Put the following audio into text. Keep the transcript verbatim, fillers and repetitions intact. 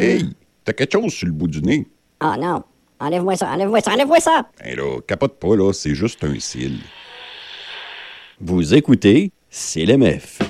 Hey, t'as quelque chose sur le bout du nez. Oh non. Enlève-moi ça, enlève-moi ça, enlève-moi ça! Hey là, capote pas, là, c'est juste un cil. Vous écoutez C L M F.